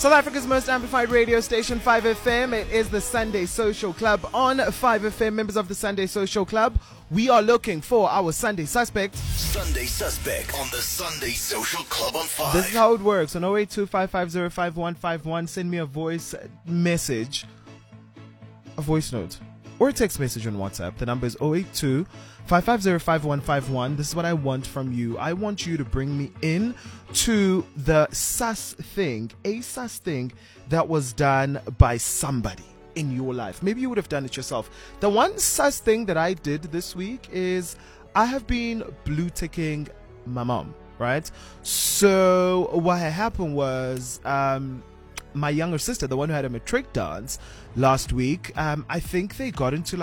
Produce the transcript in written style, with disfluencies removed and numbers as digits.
South Africa's most amplified radio station, 5FM. It is the Sunday Social Club on 5FM. Members of the Sunday Social Club, we are looking for our Sunday suspect. Sunday Suspect on the Sunday Social Club on 5. This is how it works. On 082-550-5151, send me a voice message, a voice note, or a text message on WhatsApp. The number is 082-550-5151. This is what I want from you. I want you to bring me in to the sus thing, a sus thing that was done by somebody in your life. Maybe you would have done it yourself. The one sus thing that I did this week is I have been blue ticking my mom, right? So what had happened was my younger sister, the one who had a matric dance last week, I think they got into